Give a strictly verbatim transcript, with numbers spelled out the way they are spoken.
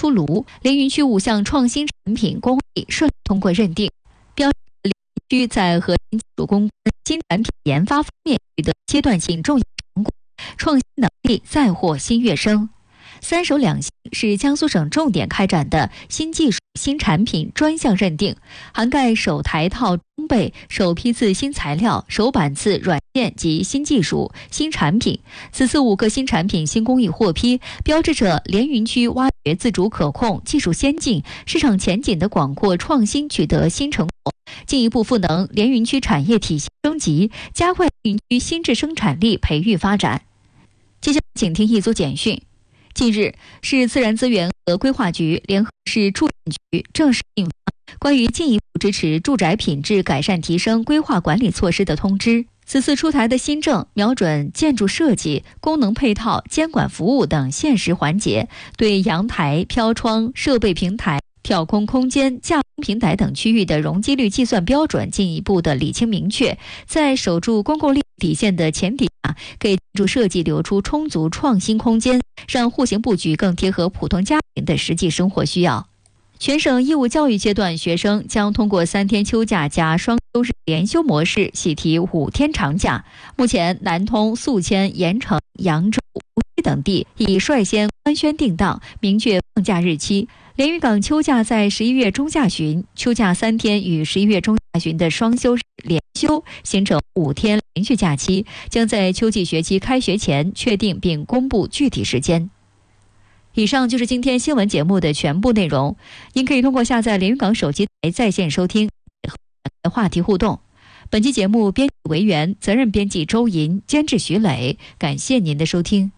出炉，连云区五项创新产品工艺顺利通过认定，标志连云区在核心技术攻关、新产品研发方面取得阶段性重要成果，创新能力再获新跃升。三手两新是江苏省重点开展的新技术新产品专项认定，涵盖手台套装备、手批次新材料、手板次软件及新技术新产品。此次五个新产品新工艺获批，标志着连云区挖掘自主可控、技术先进、市场前景的广阔创新取得新成果，进一步赋能连云区产业体系升级，加快连云区新质生产力培育发展。接下来请听一组简讯。近日，市自然资源和规划局联合市住建局正式印发关于进一步支持住宅品质改善提升规划管理措施的通知。此次出台的新政瞄准建筑设计、功能配套、监管服务等现实环节，对阳台、飘窗、设备平台、挑空空间、架空平台等区域的容积率计算标准进一步的理清明确，在守住公共利益底线的前提下，给建筑设计留出充足创新空间，让户型布局更贴合普通家庭的实际生活需要。全省义务教育阶段学生将通过三天秋假加双休日连休模式喜提五天长假。目前，南通、宿迁、盐城、扬州、无锡等地已率先官宣定档，明确放假日期。连云港秋假在十一月中下旬，秋假三天与十一月中下旬的双休日连休形成五天连续假期，将在秋季学期开学前确定并公布具体时间。以上就是今天新闻节目的全部内容，您可以通过下载连云港手机台在线收听和话题互动。本期节目编辑维园，责任编辑周莹，监制徐磊，感谢您的收听。